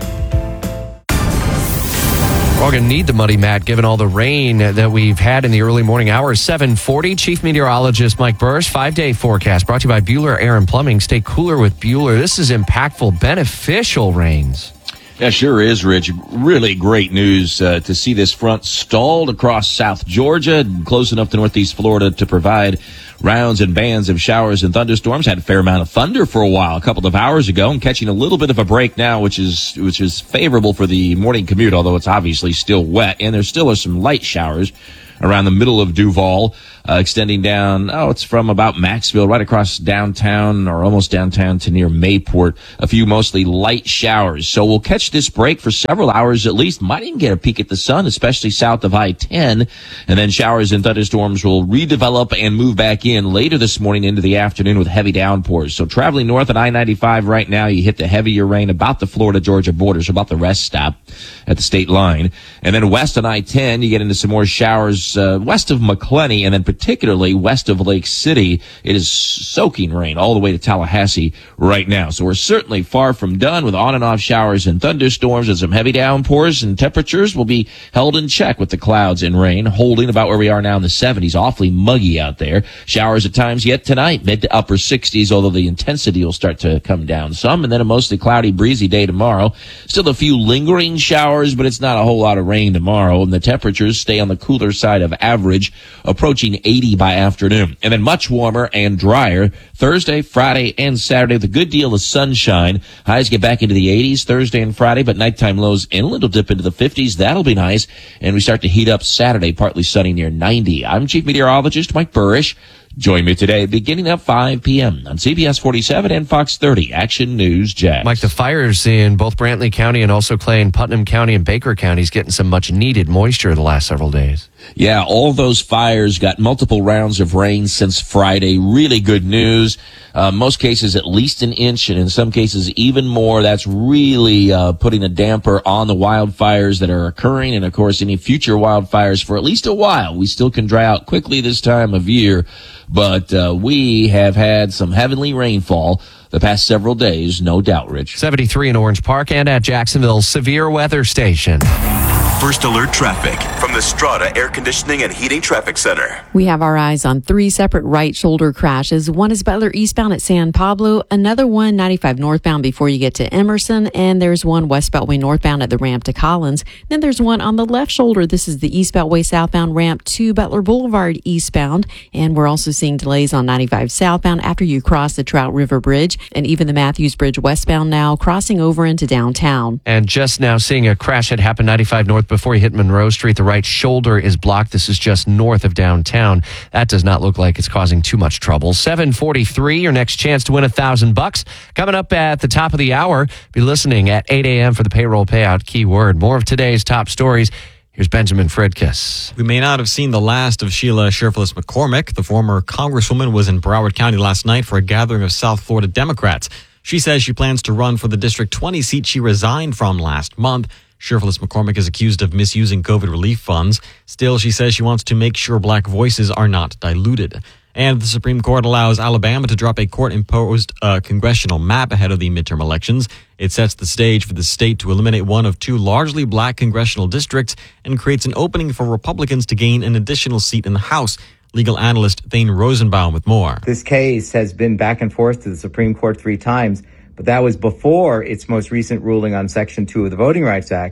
We're all going to need the Muddy Mat given all the rain that we've had in the early morning hours. 7:40, Chief Meteorologist Mike Burrish, 5-day forecast brought to you by Bueller Air and Plumbing. Stay cooler with Bueller. This is impactful, beneficial rains. Yeah, sure is, Rich. Really great news to see this front stalled across South Georgia, close enough to Northeast Florida to provide rounds and bands of showers and thunderstorms. Had a fair amount of thunder for a while, a couple of hours ago, and catching a little bit of a break now, which is favorable for the morning commute, although it's obviously still wet. And there still are some light showers around the middle of Duval, extending down, it's from about Maxville right across downtown or almost downtown to near Mayport. A few mostly light showers. So we'll catch this break for several hours at least. Might even get a peek at the sun, especially south of I-10. And then showers and thunderstorms will redevelop and move back in later this morning into the afternoon with heavy downpours. So traveling north at I-95 right now, you hit the heavier rain about the Florida-Georgia border, so about the rest stop at the state line. And then west on I-10, you get into some more showers west of McClenny, and then particularly west of Lake City. It is soaking rain all the way to Tallahassee right now. So we're certainly far from done with on and off showers and thunderstorms and some heavy downpours, and temperatures will be held in check with the clouds and rain holding about where we are now in the 70s. Awfully muggy out there. Showers at times yet tonight, mid to upper 60s, although the intensity will start to come down some. And then a mostly cloudy, breezy day tomorrow. Still a few lingering showers, but it's not a whole lot of rain tomorrow. And the temperatures stay on the cooler side of average, approaching 80 by afternoon. And then much warmer and drier Thursday, Friday, and Saturday with a good deal of sunshine. Highs get back into the 80s Thursday and Friday, but nighttime lows in a little dip into the 50s. That'll be nice. And we start to heat up Saturday, partly sunny near 90. I'm Chief Meteorologist Mike Burrish. Join me today beginning at 5 p.m. on CBS 47 and Fox 30. Action News Jax. Mike, the fires in both Brantley County and also Clay and Putnam County and Baker counties getting some much needed moisture the last several days. Yeah, all those fires got multiple rounds of rain since Friday. Really good news. Most cases at least an inch, and in some cases even more. That's really putting a damper on the wildfires that are occurring, and of course any future wildfires for at least a while. We still can dry out quickly this time of year, but we have had some heavenly rainfall the past several days, no doubt, Rich. 73 in Orange Park and at Jacksonville's severe weather station. First Alert Traffic from the Strata Air Conditioning and Heating Traffic Center. We have our eyes on 3 separate right shoulder crashes. One is Butler eastbound at San Pablo, another one 95 northbound before you get to Emerson, and there's one West Beltway northbound at the ramp to Collins. Then there's one on the left shoulder. This is the East Beltway southbound ramp to Butler Boulevard eastbound, and we're also seeing delays on 95 southbound after you cross the Trout River Bridge, and even the Matthews Bridge westbound now crossing over into downtown. And just now seeing a crash that happened 95 north before you hit Monroe Street. The right shoulder is blocked. This is just north of downtown. That does not look like it's causing too much trouble. 7:43, your next chance to win $1,000. Coming up at the top of the hour, be listening at 8 a.m. for the payroll payout keyword. More of today's top stories. Here's Benjamin Fredkiss. We may not have seen the last of Sheila Sherfless McCormick. The former congresswoman was in Broward County last night for a gathering of South Florida Democrats. She says she plans to run for the District 20 seat she resigned from last month. Sherfless McCormick is accused of misusing COVID relief funds. Still, she says she wants to make sure black voices are not diluted. And the Supreme Court allows Alabama to drop a court-imposed congressional map ahead of the midterm elections. It sets the stage for the state to eliminate one of 2 largely black congressional districts and creates an opening for Republicans to gain an additional seat in the House. Legal analyst Thane Rosenbaum with more. This case has been back and forth to the Supreme Court 3 times, but that was before its most recent ruling on Section 2 of the Voting Rights Act.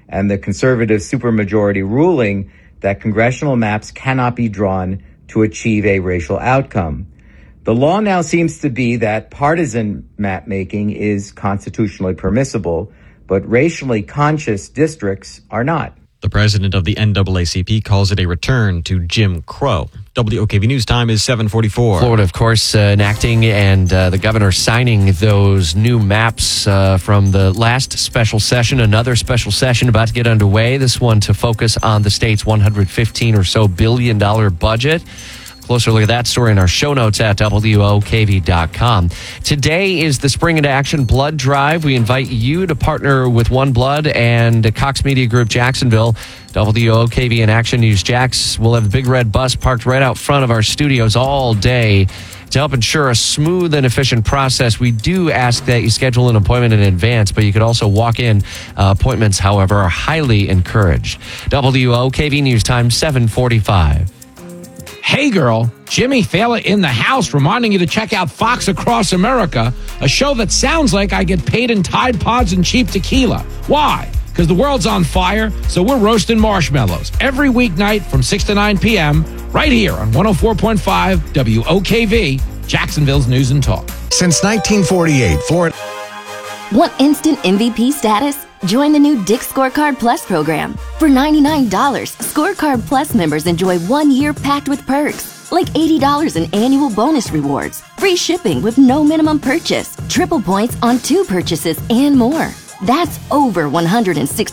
and the conservative supermajority ruling that congressional maps cannot be drawn to achieve a racial outcome. The law now seems to be that partisan map making is constitutionally permissible, but racially conscious districts are not. The president of the NAACP calls it a return to Jim Crow. WOKV News time is 7:44. Florida, of course, enacting and the governor signing those new maps from the last special session. Another special session about to get underway. This one to focus on the state's $115 or so billion budget. Closer look at that story in our show notes at WOKV.com. Today is the Spring Into Action Blood Drive. We invite you to partner with One Blood and Cox Media Group Jacksonville. WOKV and Action News Jax will have a big red bus parked right out front of our studios all day. To help ensure a smooth and efficient process, we do ask that you schedule an appointment in advance, but you could also walk in. Appointments, however, are highly encouraged. WOKV News time, 7:45. Hey girl, Jimmy Fallon in the house reminding you to check out Fox Across America, a show that sounds like I get paid in Tide Pods and cheap tequila. Why? Because the world's on fire, so we're roasting marshmallows every weeknight from 6 to 9 p.m. right here on 104.5 WOKV, Jacksonville's News and Talk. Since 1948, Florida. Want instant MVP status? Join the new Dick's Scorecard Plus program. For $99, Scorecard Plus members enjoy 1 year packed with perks, like $80 in annual bonus rewards, free shipping with no minimum purchase, triple points on 2 purchases, and more. That's over $160